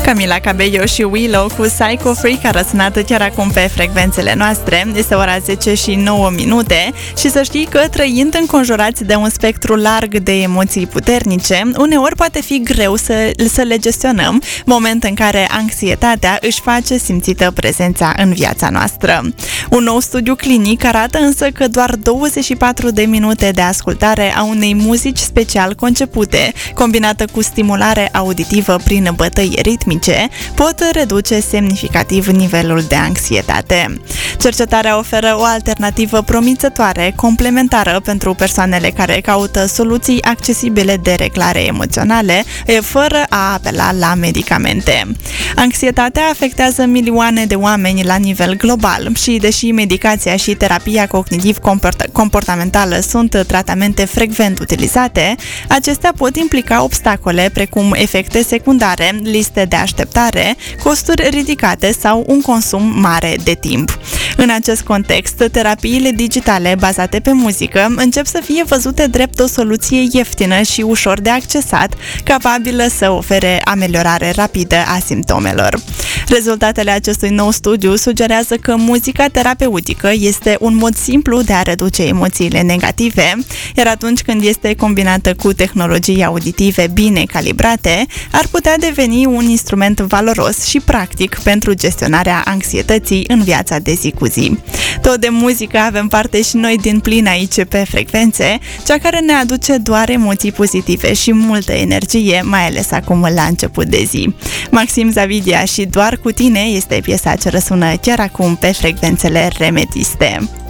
Camila Cabello și Willow cu Psycho Freak a răsunat chiar acum pe frecvențele noastre. Este ora 10 și 9 minute și să știi că trăind înconjurați de un spectru larg de emoții puternice, uneori poate fi greu să le gestionăm, moment în care anxietatea își face simțită prezența în viața noastră. Un nou studiu clinic arată însă că doar 24 de minute de ascultare a unei muzici special concepute, combinată cu stimulare auditivă prin bătăi ritmice, pot reduce semnificativ nivelul de anxietate. Cercetarea oferă o alternativă promițătoare, complementară pentru persoanele care caută soluții accesibile de reglare emoționale, fără a apela la medicamente. Anxietatea afectează milioane de oameni la nivel global și, deși medicația și terapia cognitiv-comportamentală sunt tratamente frecvent utilizate, acestea pot implica obstacole precum efecte secundare, liste de așteptare, costuri ridicate sau un consum mare de timp. În acest context, terapiile digitale bazate pe muzică încep să fie văzute drept o soluție ieftină și ușor de accesat, capabilă să ofere ameliorare rapidă a simptomelor. Rezultatele acestui nou studiu sugerează că muzica terapeutică este un mod simplu de a reduce emoțiile negative, iar atunci când este combinată cu tehnologii auditive bine calibrate, ar putea deveni un instrument valoros și practic pentru gestionarea anxietății în viața de zi cu zi. Tot de muzică avem parte și noi din plin aici pe frecvențe, cea care ne aduce doar emoții pozitive și multă energie, mai ales acum la început de zi. Maxim Zavidia și Doar cu tine este piesa ce răsună chiar acum pe frecvențele Remediste.